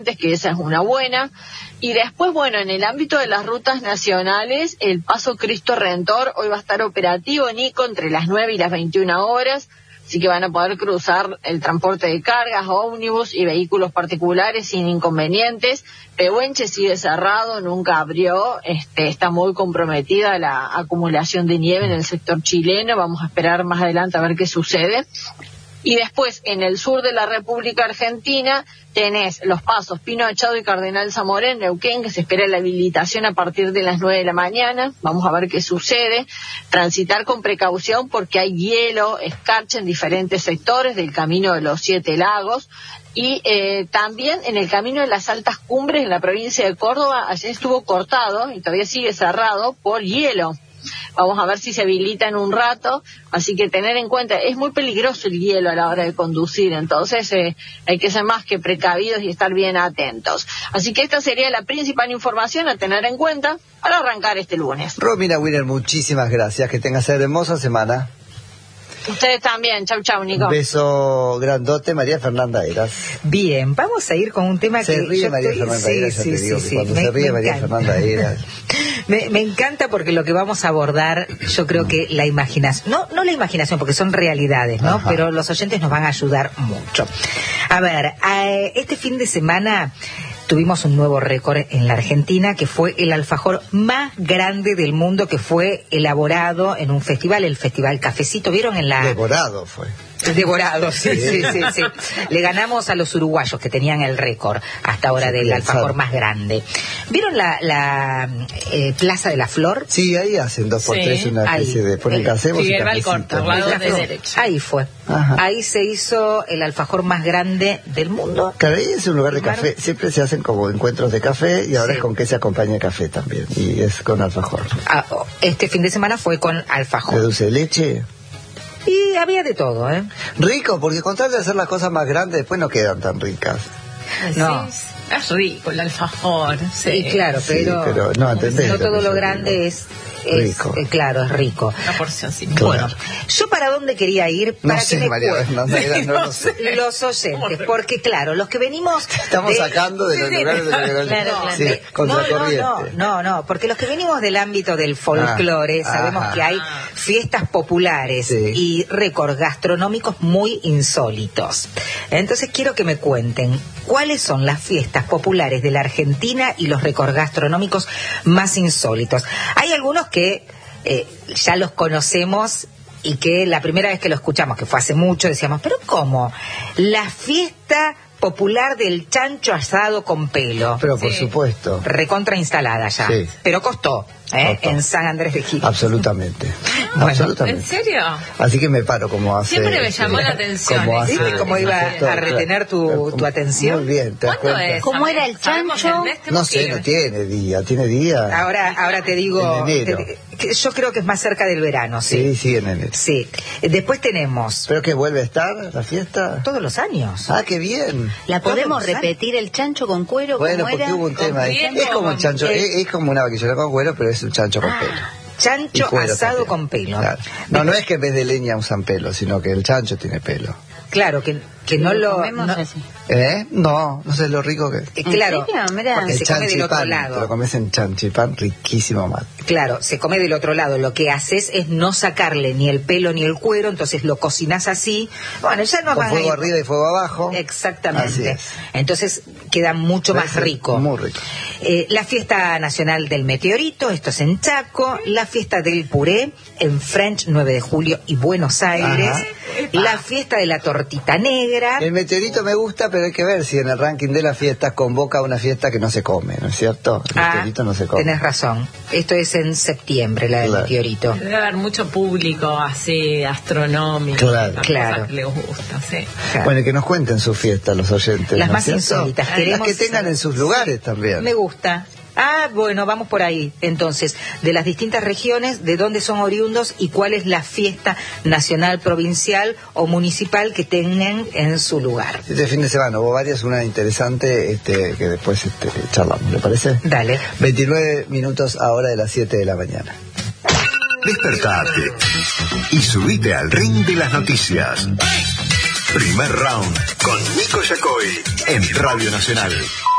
que esa es una buena. Y después, bueno, en el ámbito de las rutas nacionales, el Paso Cristo Redentor hoy va a estar operativo, Nico, entre las 9 y las 21 horas, así que van a poder cruzar el transporte de cargas, ómnibus y vehículos particulares sin inconvenientes. Pehuenche sigue cerrado, nunca abrió, está muy comprometida la acumulación de nieve en el sector chileno, vamos a esperar más adelante a ver qué sucede. Y después, en el sur de la República Argentina, tenés los pasos Pino Achado y Cardenal Zamora en Neuquén, que se espera la habilitación a partir de las 9 de la mañana. Vamos a ver qué sucede. Transitar con precaución porque hay hielo, escarcha en diferentes sectores del Camino de los Siete Lagos. Y también en el Camino de las Altas Cumbres en la provincia de Córdoba, ayer estuvo cortado y todavía sigue cerrado por hielo. Vamos a ver si se habilita en un rato, así que tener en cuenta, es muy peligroso el hielo a la hora de conducir, entonces hay que ser más que precavidos y estar bien atentos. Así que esta sería la principal información a tener en cuenta para arrancar este lunes. Romina Winner, muchísimas gracias, que tengas una hermosa semana. Ustedes también, chau chau, Nico. Un beso grandote, María Fernanda Eras. Bien, vamos a ir con un tema se que ríe María Fernanda Eras, ya te digo, que cuando se ríe María Fernanda Eras. Me encanta porque lo que vamos a abordar, yo creo que la imaginación, no la imaginación porque son realidades, ¿no? Ajá. Pero los oyentes nos van a ayudar mucho. A ver, este fin de semana tuvimos un nuevo récord en la Argentina, que fue el alfajor más grande del mundo, que fue elaborado en un festival, el Festival Cafecito. ¿Vieron en la...? Devorado fue. Devorado, sí. Le ganamos a los uruguayos que tenían el récord hasta ahora del alfajor más grande. ¿Vieron la Plaza de la Flor? Sí, ahí hacen 2x3 una especie de ponen casemos y cafecito. Ahí fue. Ajá. Ahí se hizo el alfajor más grande del mundo. Claro, ahí es un lugar de café. Siempre se hacen como encuentros de café y ahora es con que se acompaña el café también. Y es con alfajor. Este fin de semana fue con alfajor. ¿De dulce de leche? Y había de todo, ¿eh? Rico, porque con tal de hacer las cosas más grandes, después no quedan tan ricas. No. Es rico el alfajor. Sí, claro, pero no, entendés, no todo lo grande es rico. Claro, es rico. Una porción, sí. Claro. Bueno, ¿yo para dónde quería ir? Para no sé, María Fernanda, no sé. Los oyentes, porque claro, los que venimos... Estamos sacando de los lugares de la claro. Sí, contracorriente. No, porque los que venimos del ámbito del folclore, sabemos que hay fiestas populares y récords gastronómicos muy insólitos. Entonces quiero que me cuenten cuáles son las fiestas populares de la Argentina y los récords gastronómicos más insólitos. Hay algunos que ya los conocemos y que la primera vez que lo escuchamos, que fue hace mucho, decíamos, ¿pero cómo? La fiesta popular del chancho asado con pelo. Pero por supuesto. Recontra instalada ya. Sí. Pero costó. En San Andrés de Giles. Absolutamente. Bueno, absolutamente. ¿En serio? Así que me paro como hace... Siempre me llamó la atención. ¿Viste cómo iba a retener tu atención? Muy bien, ¿te das ¿Cuándo cuenta? es? ¿Cómo era el chancho? No sé, no tiene día, tiene día. Ahora te digo... En enero. Yo creo que es más cerca del verano, ¿sí? Sí, en enero. Sí. Después tenemos... ¿Pero que vuelve a estar la fiesta? Todos los años. Ah, qué bien. ¿La podemos repetir el chancho con cuero? Bueno, porque hubo un tema ahí. Es como un chancho, es como una vaquillera con cuero, pero es un chancho con pelo. Chancho asado con pelo. Claro. No es que en vez de leña usan pelo, sino que el chancho tiene pelo. Claro, que no lo... No sé lo rico que es. Claro, porque se come del otro lado. Te lo comes en chanchipán, riquísimo más. Claro, se come del otro lado. Lo que haces es no sacarle ni el pelo ni el cuero, entonces lo cocinas así. Bueno, ya no con fuego arriba y fuego abajo. Exactamente. Entonces queda mucho más rico. Muy rico. La fiesta nacional del meteorito, esto es en Chaco. La fiesta del puré en French, 9 de julio y Buenos Aires. Ajá. La fiesta de la tortita negra. El meteorito me gusta, pero hay que ver si en el ranking de las fiestas convoca una fiesta que no se come, ¿no es cierto? El meteorito no se come. Tenés razón. Esto es en septiembre, la del meteorito. Debe haber mucho público así, astronómico. Claro. Que les gusta, sí. Claro. Bueno, y que nos cuenten sus fiestas los oyentes. Las ¿no más insólitas. Las que tengan en sus lugares también. Me gusta. Bueno, vamos por ahí. Entonces, de las distintas regiones, de dónde son oriundos y cuál es la fiesta nacional, provincial o municipal que tengan en su lugar. Este fin de semana hubo varias, una interesante que después charlamos, ¿le parece? Dale. 29 minutos ahora de las 7 de la mañana. Despertate y subite al ring de las noticias. Primer round con Nico Yacoy en Radio Nacional.